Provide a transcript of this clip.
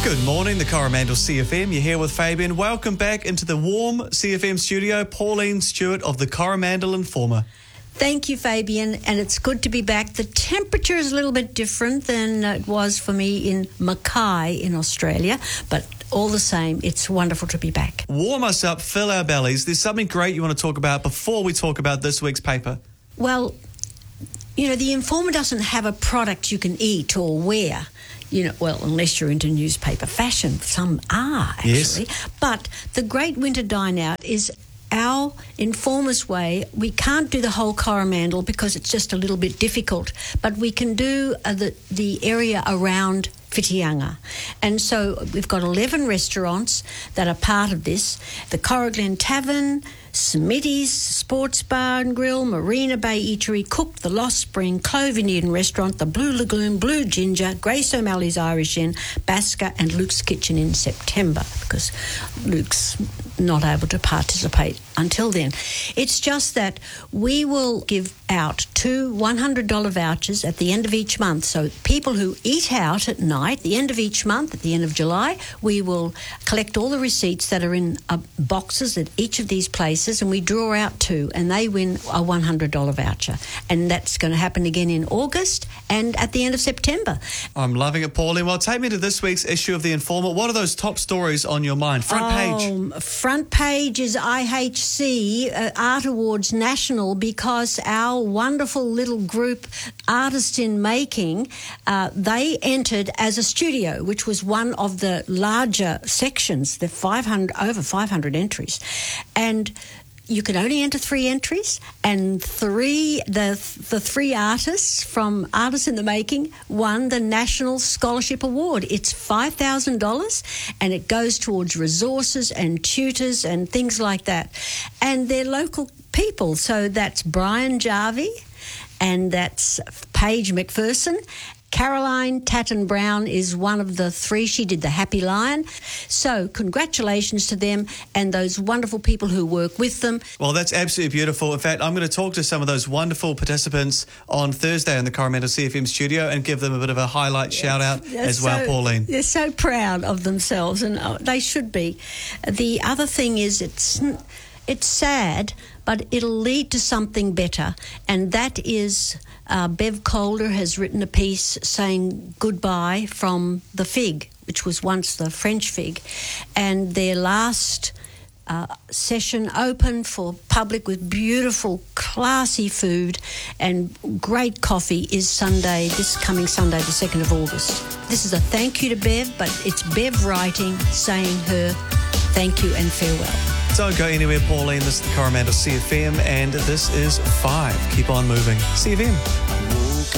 Good morning, the Coromandel CFM. You're here with Fabian. Welcome back into the warm CFM studio. Pauline Stewart of the Coromandel Informer. Thank you, Fabian, and it's good to be back. The temperature is a little bit different than it was for me in Mackay in Australia, but all the same, it's wonderful to be back. Warm us up, fill our bellies. There's something great you want to talk about before we talk about this week's paper. Well, the Informer doesn't have a product you can eat or wear. Unless you're into newspaper fashion. Some are, actually. Yes. But the Great Winter Dine Out is our Informer's way. We can't do the whole Coromandel because it's just a little bit difficult, but we can do the area around Whitianga. And so we've got 11 restaurants that are part of this. The Corriglen Tavern, Smitty's Sports Bar and Grill, Marina Bay Eatery, Cook, The Lost Spring, Clove Indian Restaurant, The Blue Lagoon, Blue Ginger, Grace O'Malley's Irish Inn, Basker and Luke's Kitchen in September, because Luke's not able to participate until then. It's just that we will give out 2 $100 vouchers at the end of each month. So people who eat out at night, the end of each month, at the end of July, we will collect all the receipts that are in boxes at each of these places, and we draw out 2, and they win a $100 voucher. And that's going to happen again in August and at the end of September. I'm loving it, Pauline. Well, take me to this week's issue of The Informer. What are those top stories on your mind? Front page. Front page is IHC Art Awards National, because our wonderful little group, Artists in Making, they entered as a studio, which was one of the larger sections, the over 500 entries. And you could only enter 3 entries, and the 3 artists from Artists in the Making won the National Scholarship Award. It's $5,000, and it goes towards resources and tutors and things like that. And they're local people, so that's Brian Jarvie, and that's Paige McPherson. Caroline Tatton-Brown is one of the 3. She did The Happy Lion. So congratulations to them and those wonderful people who work with them. Well, that's absolutely beautiful. In fact, I'm going to talk to some of those wonderful participants on Thursday in the Coromandel CFM studio and give them a bit of a highlight shout-out as well, Pauline. They're so proud of themselves, and they should be. The other thing is it's sad, but it'll lead to something better, and that is Bev Calder has written a piece saying goodbye from the Fig, which was once the French Fig, and their last session open for public with beautiful, classy food and great coffee is this coming Sunday, the 2nd of August. This is a thank you to Bev, but it's Bev writing, saying her thank you and farewell. Don't go anywhere, Pauline. This is the Coromandel CFM, and this is 5. Keep on moving. CFM.